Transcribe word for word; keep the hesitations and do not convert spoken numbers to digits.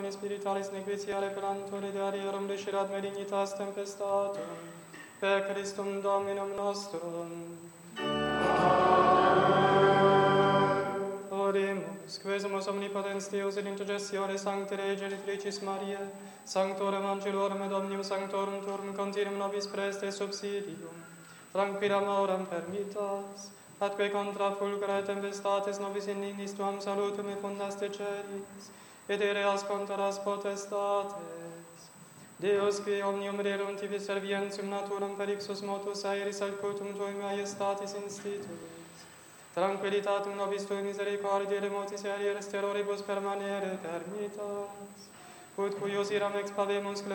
omni spiritualis nequitiare pelantore dearierum descerat me dignitas tempestatum, per Christum Dominum nostrum. Oremus, quesumus omnipotens Deus in intercessione Sancte Rei Genitricis Mariae, Sanctorum Angelorum et Omnium Sanctorum Turum continuum nobis preste subsidium, tranquillam auram permittas, atque contra fulgura et tempestatis nobis in ignis tuam salutum et fundaste celis, et ereas contaras potestates. Deus, qui omnium rerum tibi servientium naturam per ipsus motus aeris al cultum tui maiestatis instituis, tranquillitatum nobis tui misericordiae remotis aeris terroribus permanere permittas, ut cuius iram expavemus